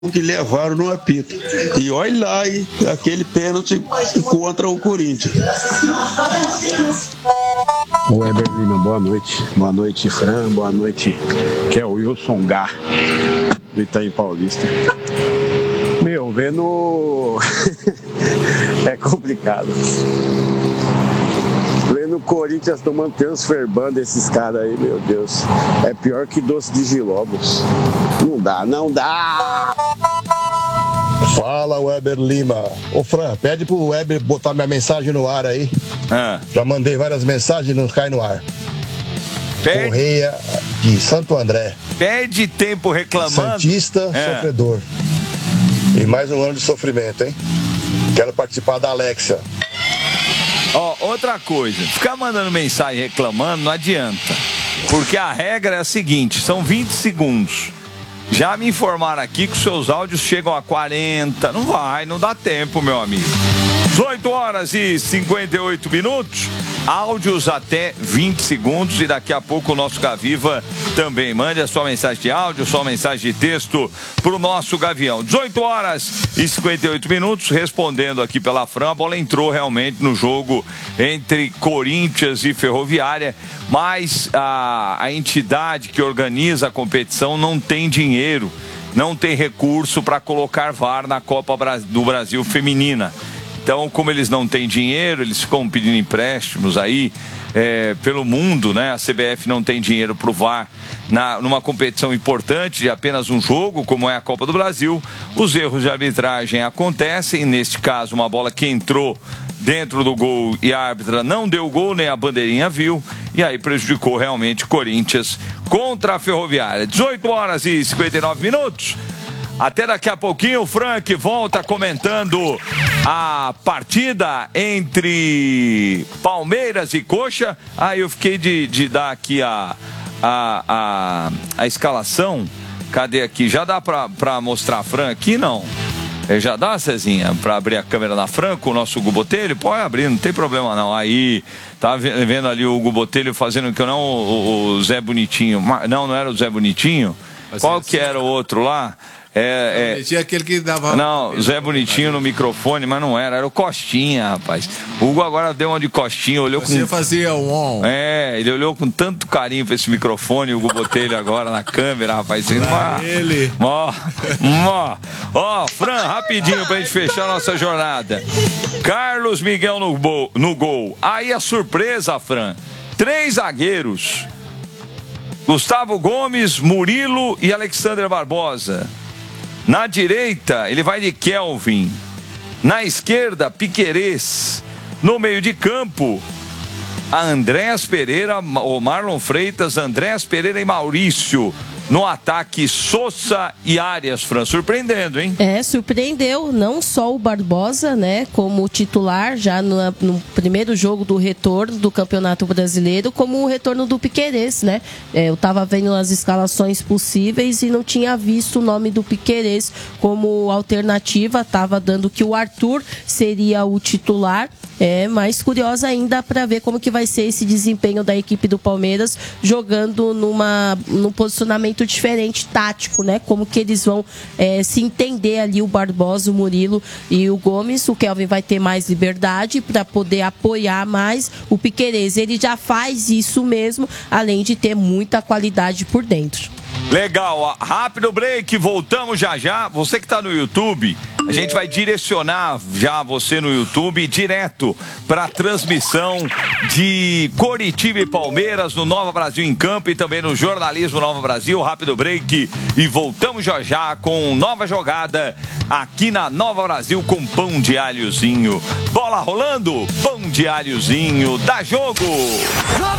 que levaram no apito. E olha lá, hein, aquele pênalti contra o Corinthians. O Weber Lima, boa noite. Boa noite, Fran. Boa noite, que é o Wilson Gá, do Itaim Paulista. Meu, vendo... é complicado. Vendo o Corinthians tomando transfer desses caras aí, meu Deus. É pior que doce de gilobos. Não dá, não dá! Fala, Weber Lima. Ô, Fran, pede pro Weber botar minha mensagem no ar aí. Já mandei várias mensagens e não cai no ar. Correia de Santo André. Perde tempo reclamando. Santista, sofredor. E mais um ano de sofrimento, hein? Quero participar da Alexia. Ó, outra coisa, ficar mandando mensagem reclamando não adianta. Porque a regra é a seguinte, são 20 segundos. Já me informaram aqui que os seus áudios chegam a 40. Não dá tempo, meu amigo. 18 horas e 58 minutos. Áudios até 20 segundos e daqui a pouco o nosso Gaviva também. Mande a sua mensagem de áudio, sua mensagem de texto para o nosso Gavião. 18 horas e 58 minutos, respondendo aqui pela Fran, a bola entrou realmente no jogo entre Corinthians e Ferroviária, mas a entidade que organiza a competição não tem dinheiro, não tem recurso para colocar VAR na Copa do Brasil Feminina. Então, como eles não têm dinheiro, eles ficam pedindo empréstimos aí pelo mundo, né? A CBF não tem dinheiro para o VAR numa competição importante de apenas um jogo, como é a Copa do Brasil. Os erros de arbitragem acontecem, neste caso uma bola que entrou dentro do gol e a árbitra não deu gol, nem a bandeirinha viu, e aí prejudicou realmente Corinthians contra a Ferroviária. 18 horas e 59 minutos. Até daqui a pouquinho o Frank volta comentando a partida entre Palmeiras e Coxa. Aí eu fiquei de dar aqui a escalação. Cadê aqui? Já dá pra mostrar a Fran aqui? Não. Já dá, Cezinha, pra abrir a câmera na Fran com o nosso Hugo Botelho? Pode abrir, não tem problema não. Aí, tá vendo ali o Hugo Botelho fazendo que não o Zé Bonitinho. Não era o Zé Bonitinho? Qual que era o outro lá? Tinha aquele que dava... Não, Zé Bonitinho no microfone, mas não era o Costinha, rapaz. O Hugo agora deu uma de Costinha, olhou Você fazia um on. ele olhou com tanto carinho pra esse microfone, o Hugo Botelho agora na câmera, rapaz. Ó, Fran, rapidinho pra gente fechar a nossa jornada. Carlos Miguel no gol. Aí a surpresa, Fran. 3 zagueiros. Gustavo Gomes, Murilo e Alexandre Barbosa. Na direita, ele vai de Kelvin. Na esquerda, Piquerez. No meio de campo, a Andréas Pereira, o Marlon Freitas, Andréas Pereira e Maurício. No ataque, Sousa e Arias, Fran, surpreendendo, hein? Surpreendeu, não só o Barbosa, né, como titular, já no primeiro jogo do retorno do Campeonato Brasileiro, como o retorno do Piquerez, né? Eu tava vendo as escalações possíveis e não tinha visto o nome do Piquerez como alternativa, tava dando que o Arthur seria o titular. Mais curiosa ainda para ver como que vai ser esse desempenho da equipe do Palmeiras jogando num posicionamento diferente, tático, né? Como que eles vão se entender ali, o Barbosa, o Murilo e o Gomes. O Kelvin vai ter mais liberdade para poder apoiar mais o Piquerez. Ele já faz isso mesmo, além de ter muita qualidade por dentro. Legal, rápido break, voltamos já. Você que está no YouTube, a gente vai direcionar já você no YouTube direto para a transmissão de Coritiba e Palmeiras no Nova Brasil em Campo e também no Jornalismo Nova Brasil. Rápido break e voltamos já com nova jogada aqui na Nova Brasil com pão de alhozinho. Bola rolando, pão de alhozinho, dá jogo!